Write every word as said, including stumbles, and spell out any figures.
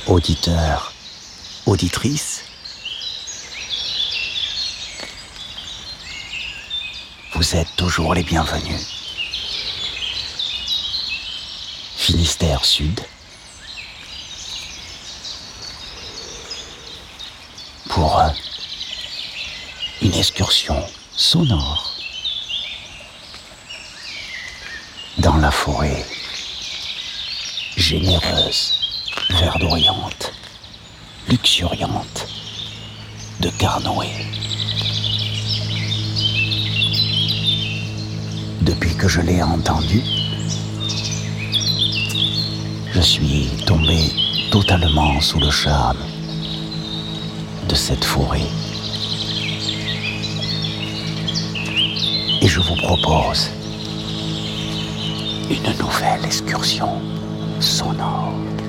Auditeurs, auditrices, vous êtes toujours les bienvenus. Finistère Sud, pour euh, une excursion sonore dans la forêt généreuse, verdoyante, luxuriante de Carnoët. Depuis que je l'ai entendu, je suis tombé totalement sous le charme de cette forêt. Et je vous propose une nouvelle excursion sonore.